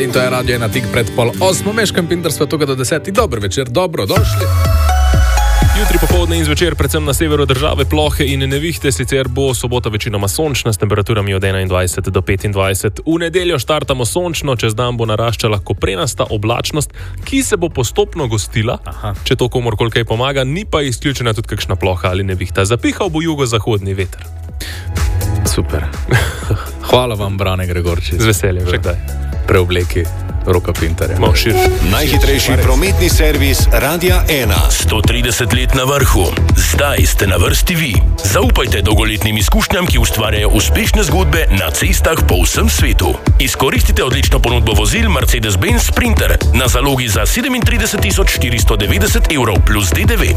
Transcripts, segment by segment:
In to je Radio 1 tik pred 7:30. Meškam Pinterstva tukaj do 10. Dober večer, dobrodošli. Jutri popoldne in zvečer predvsem na severu države plohe in nevihte, sicer bo sobota večinoma sončna s temperaturami od 21 do 25. V nedeljo štartamo sončno, čez dan bo naraščala koprenasta oblačnost, ki se bo postopno gostila, če to komorkoli kaj pomaga, ni pa izključena tudi kakšna ploha ali nevihta. Zapihal bo jugozahodni veter. Super. Hvala vam, Brane Gregorčič. Z veseljem, še kdaj. Preobleki Roka Pintarja. Najhitrejši prometni servis Radia 1. 130 let na vrhu. Zdaj ste na vrsti vi. Zaupajte dolgoletnim izkušnjam, ki ustvarjajo uspešne zgodbe na cestah po vsem svetu. Izkoristite odlično ponudbo vozil Mercedes-Benz Sprinter na zalogi za 37 490 evrov plus DDV.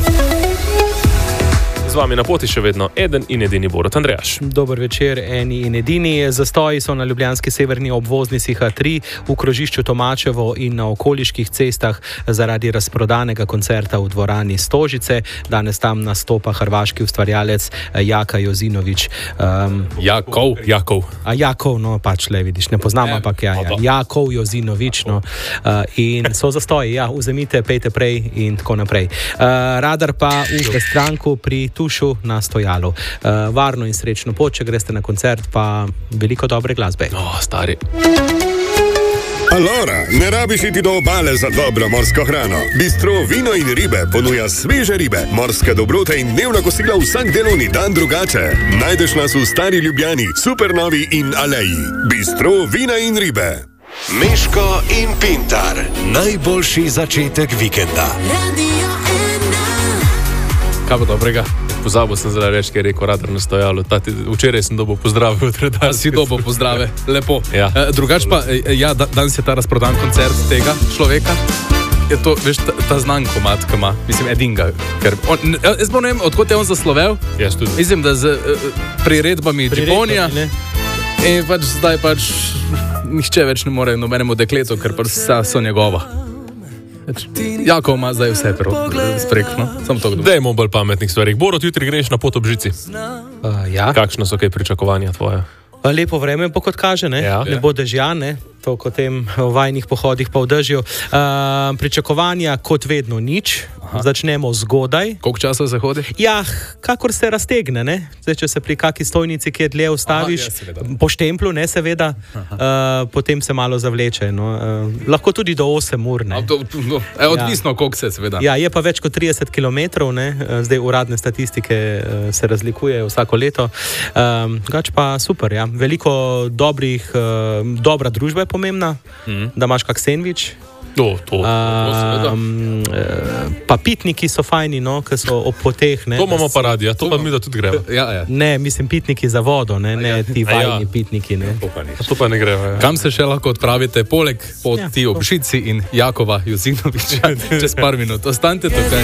Z vami na poti še vedno eden in edini Borut Andrejaš. Dober večer, eni in edini. Zastoji so na ljubljanski severni obvoznici H3, v krožišču Tomačevo in na okoliških cestah zaradi razprodanega koncerta v dvorani Stožice. Danes tam nastopa hrvaški ustvarjalec Jaka Jozinović. Jakov, no pač le vidiš, ne poznam, ampak Jakov Jozinović, no. In so zastoji, vzemite, pejte prej in tako naprej. Radar pa v stranku pri Tušu na stojalu. Varno in srečno pot, če greste na koncert, pa veliko dobre glasbe. Stari. Allora, ne rabiš iti do obale za dobro morsko hrano. Bistro Vino in ribe ponuja sveže ribe, morske dobrote in dnevna kosila vsak delovni dan drugače. Najdeš nas v Stari Ljubljani, Supernovi in Aleji. Bistro Vina in ribe. Meško in Pintar. Najboljši začetek vikenda. Kaj bo dobrega? Pozabil sem zdaj reči, ker je rekel radar na stojalu. Včeraj sem dobil pozdrave od redakcije. Si dobil pozdrave, lepo. Ja. Drugač pa, danes je ta razprodan koncert tega človeka. Je to, veš, ta znan komad, ki ima, mislim, edinga. Jaz ne vem, odkot je on zaslovel. Jaz tudi. Mislim, da z priredbami Džiponija. In zdaj nihče več ne more nobenemu dekletu, ker so njegova. Jako ima zdaj vse sprekno. Dajmo bolj pametnih stvarih. Borut, jutri greš na pot ob žici. Kakšno so kaj pričakovanja tvoje? Lepo vreme bo, kot kaže, ne? Ne bo dežja, ne? To kot tem vajnih pohodih pa v dežju. Pričakovanja kot vedno nič. Začnemo zgodaj. Koliko časa se hodi? Kakor se raztegne, ne? Zdaj, če se pri kaki stojnici kje dlje ustaviš, po štemplu, ne, seveda, potem se malo zavleče. No. Lahko tudi do 8 ur, ne? Odvisno, koliko se, seveda. Je pa več kot 30 kilometrov, ne? Zdaj uradne statistike se razlikujejo vsako leto. Gač pa super, Veliko dobra družba je pomembna, da imaš kak sendvič. Pa pitniki so fajni, no, ki so ob poteh. To imamo pa radi, to pa mi da tudi gremo. Ne, mislim pitniki za vodo, ne ti vajni pitniki. Ne. To pa ne gremo. Kam se še lahko odpravite poleg poti ob žici in Jakova Jozinovića čez par minut? Ostanite tukaj.